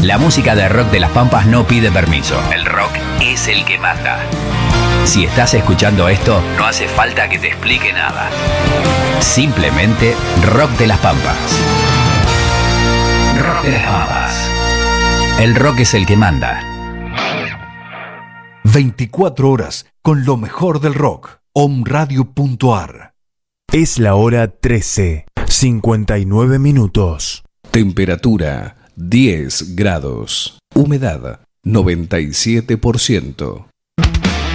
La música de Rock de las Pampas no pide permiso. El rock es el que manda. Si estás escuchando esto, no hace falta que te explique nada. Simplemente Rock de las Pampas. Rock de las Pampas. El rock es el que manda. 24 horas con lo mejor del rock. Omradio.ar. Es la hora 13, 59 minutos. Temperatura 10 grados. Humedad 97%.